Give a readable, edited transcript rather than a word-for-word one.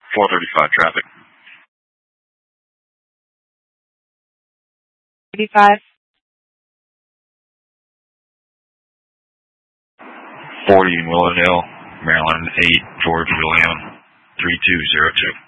435 traffic. 35. 40 Willowdale, Maryland, 8 George William, 3202.